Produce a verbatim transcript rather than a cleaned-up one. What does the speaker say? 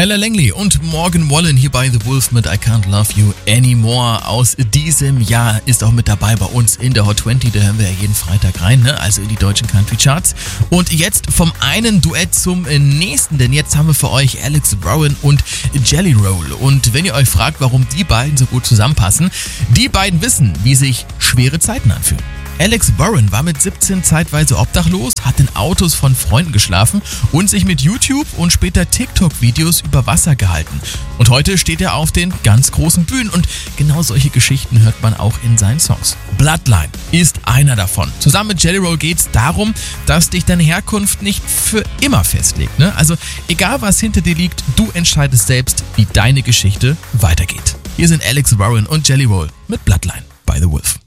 Ella Langley und Morgan Wallen hier bei The Wolf mit I Can't Love You Anymore aus diesem Jahr ist auch mit dabei bei uns in der Hot zwanzig, da hören wir ja jeden Freitag rein, ne? Also in die deutschen Country Charts. Und jetzt vom einen Duett zum nächsten, denn jetzt haben wir für euch Alex Warren und Jelly Roll. Und wenn ihr euch fragt, warum die beiden so gut zusammenpassen, die beiden wissen, wie sich schwere Zeiten anfühlen. Alex Warren war mit siebzehn zeitweise obdachlos, hat in Autos von Freunden geschlafen und sich mit YouTube und später TikTok-Videos über Wasser gehalten. Und heute steht er auf den ganz großen Bühnen und genau solche Geschichten hört man auch in seinen Songs. Bloodline ist einer davon. Zusammen mit Jelly Roll geht es darum, dass dich deine Herkunft nicht für immer festlegt. Ne? Also egal was hinter dir liegt, du entscheidest selbst, wie deine Geschichte weitergeht. Hier sind Alex Warren und Jelly Roll mit Bloodline bei The Wolf.